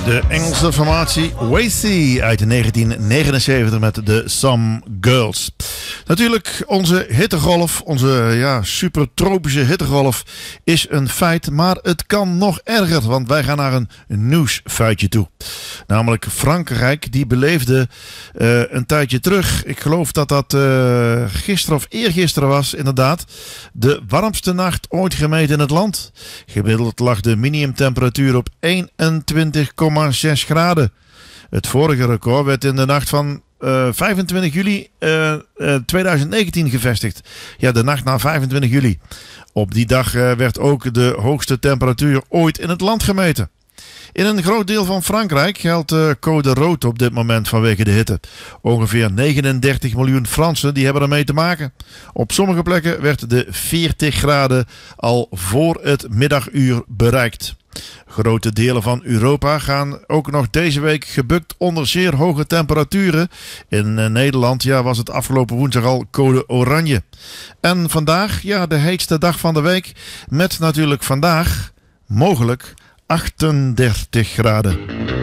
De Engelse formatie Wasey uit 1979 met de Some Girls. Natuurlijk, onze hittegolf, onze super tropische hittegolf is een feit, maar het kan nog erger, want wij gaan naar een nieuwsfeitje toe. Namelijk Frankrijk, die beleefde een tijdje terug, ik geloof dat dat gisteren of eergisteren was inderdaad, de warmste nacht ooit gemeten in het land. Gemiddeld lag de minimumtemperatuur op 21,6 graden. Het vorige record werd in de nacht van 25 juli 2019 gevestigd. Ja, de nacht na 25 juli. Op die dag werd ook de hoogste temperatuur ooit in het land gemeten. In een groot deel van Frankrijk geldt code rood op dit moment vanwege de hitte. Ongeveer 39 miljoen Fransen die hebben ermee te maken. Op sommige plekken werd de 40 graden al voor het middaguur bereikt. Grote delen van Europa gaan ook nog deze week gebukt onder zeer hoge temperaturen. In Nederland was het afgelopen woensdag al code oranje. En vandaag, de heetste dag van de week, met natuurlijk vandaag mogelijk 38 graden.